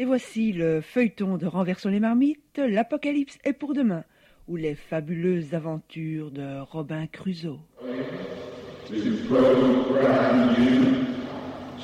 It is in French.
Et voici le feuilleton de Renversons les marmites, l'Apocalypse est pour demain, ou les fabuleuses aventures de Robin Crusoe.